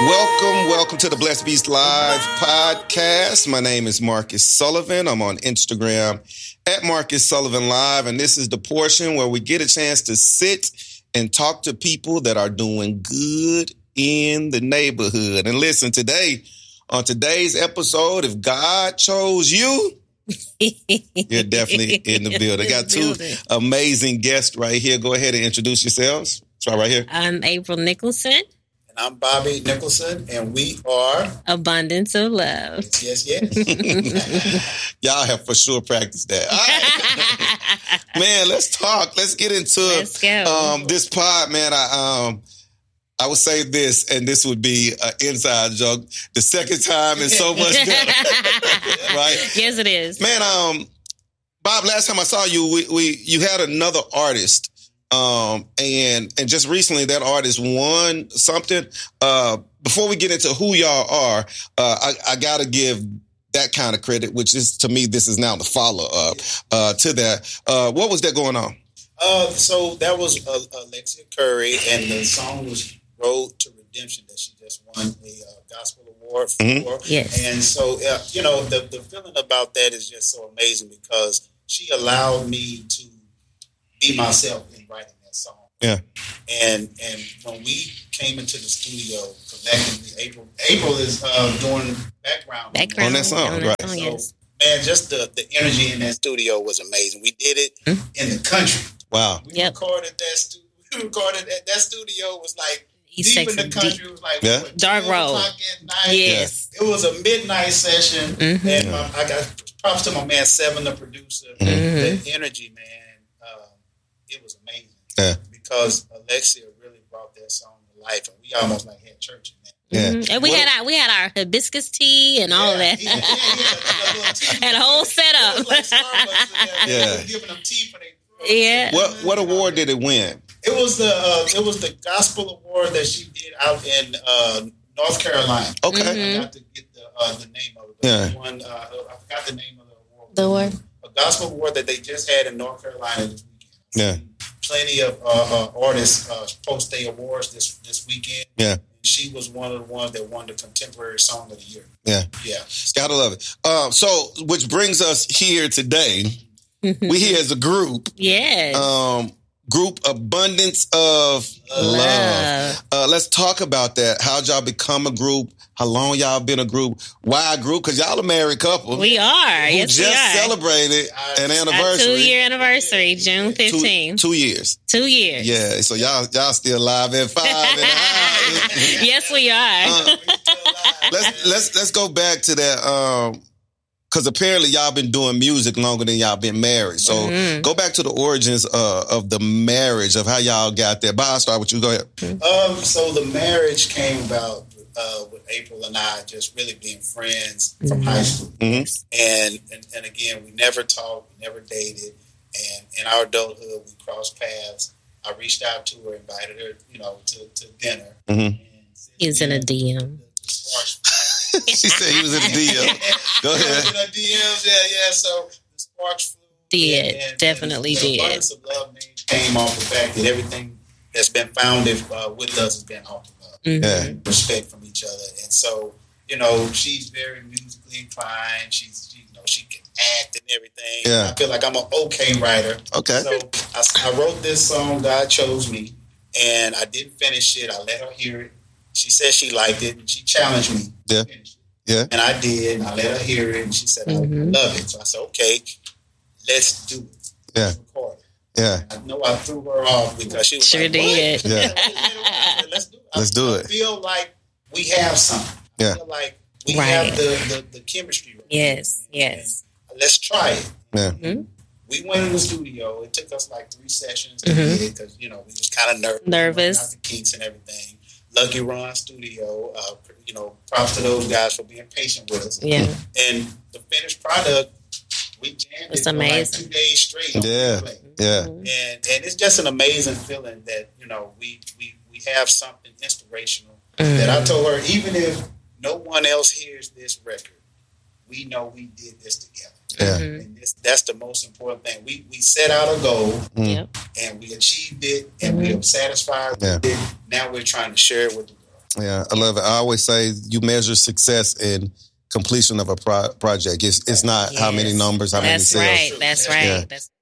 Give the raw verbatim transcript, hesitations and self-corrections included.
Welcome, welcome to the Blessed Beast Live podcast. My name is Marcus Sullivan. I'm on Instagram at Marcus Sullivan Live, and this is the portion where we get a chance to sit and talk to people that are doing good in the neighborhood. And listen, today, on today's episode, if God chose you, you're definitely in the building. I got two amazing guests right here. Go ahead and introduce yourselves. Try right here. I'm April Nicholson. And I'm Bobby Nicholson, and we are Abundance of Love. Yes, yes, yes. Y'all have for sure practiced that. All right. Man, let's talk. Let's get into Let's go. Um, this pod, man. I um I would say this, and this would be an inside joke. The second time is so much better. Right? Yes, it is. Man, um, Bob, last time I saw you, we, we you had another artist. Um, and, and just recently that artist won something. Uh, before we get into who y'all are, uh, I, I gotta give that kind of credit, which is, to me, this is now the follow up, uh, to that. Uh, what was that going on? Uh, so that was uh, Alexia Curry, and the song was Road to Redemption that she just won the uh, Gospel Award for. Mm-hmm. Yes. And so, uh, you know, the, the feeling about that is just so amazing because she allowed me to be myself in writing that song. Yeah. And and when we came into the studio collectively, April April is uh, doing background, Background on that song, on that right? song, So, yes. man, just the, the energy in that studio was amazing. We did it Mm. in the country. Wow. We Yep. recorded that stu- We recorded that. That studio was like East deep in the Texas, country. deep. It was like Yeah. what, Dark twelve road. o'clock at night. Yes. It was a midnight session, Mhm. and my, I got props to my man Seven, the producer. Mhm. The energy, man, um, it was amazing. Yeah. Because Alexia really brought that song to life, and we almost like had church in that. Yeah. Mhm. And we What- had our we had our hibiscus tea and all Yeah, that. yeah, yeah, yeah. The little tea. Had a whole It setup. was like Starbucks in there. Yeah. They were giving them tea for their Yeah. What what award did it win? It was the uh, it was the gospel award that she did out in uh, North Carolina. Okay. Mhm. I got to get the uh, the name of it. But Yeah. the one uh, I forgot the name of the award. The award? A gospel award that they just had in North Carolina this weekend. Yeah. Plenty of uh, uh, artists uh, post their awards this this weekend. Yeah. She was one of the ones that won the contemporary song of the year. Yeah. Yeah. Gotta love it. Uh, so, which brings us here today. We here as a group. Yes. Um, group Abundance of Love. Love. Uh, let's talk about that. How'd y'all become a group? How long y'all been a group? Why a group? Because y'all a married couple. We are. who Yes, just we are. celebrated an Our Our anniversary. two year anniversary, June Two- fifteenth. Two, years. Two years. Yeah. So y'all y'all still live at five and a half. Yes, we are. Uh, let's let's let's go back to that. Um, Because apparently y'all been doing music longer than y'all been married. So Mhm. go back to the origins uh, of the marriage, of how y'all got there. Bob, I'll start with you. Go ahead. Um, so the marriage came about uh, with April and I just really being friends from Mhm. high school. Mhm. And, and and again, we never talked, we never dated. And in our adulthood, we crossed paths. I reached out to her, invited her, you know, to, to dinner. Mhm. And since He's in a then, D M. the- the sparks- She said he was in the D M. Go ahead. In the D Ms, yeah, yeah. So the sparks flew. Did. And- and- Definitely and the did. Abundance of Love name came off the fact that everything that's been founded uh, with us has been off of love. Mhm. Yeah. Respect from each other. And so, you know, she's very musically inclined. She's, she, you know, she can act and everything. Yeah. I feel like I'm an okay writer. Okay. So I, I wrote this song, God Chose Me, and I didn't finish it. I let her hear it. She said she liked it, and she challenged me Yeah. to finish it. Yeah. And I did, and I let her hear it, and she said, Mhm. I love it. So I said, okay, let's do it. Yeah. Let's record it. Yeah. I know I threw her off because she was Sure like, did. what? Yeah. I said, let's do it. Let's do I, it. I feel like we have something. Yeah. I feel like we Right. have the, the, the chemistry. Right. Yes, yes. And let's try it. Yeah. Mhm. We went in the studio. It took us like three sessions to Mhm. get it because, you know, we was kind of nervous. Nervous. Out the kinks and everything. Lucky Ron Studio, uh, you know, props to those guys for being patient with us. Yeah. And the finished product, we jammed It's it for like amazing. two days straight. on Yeah. replay. Yeah. Mhm. And and it's just an amazing feeling that, you know, we we, we have something inspirational Mhm. that I told her, even if no one else hears this record, we know we did this together. Yeah. Mhm. And this, that's the most important thing. We we set out a goal Mm. Yep. and we achieved it and we are satisfied Yeah. with it. Now we're trying to share it with the world. Yeah, I love it. I always say you measure success in completion of a pro- project. It's it's not Yes. how many numbers, how That's many sales. right. That's right. Yeah. That's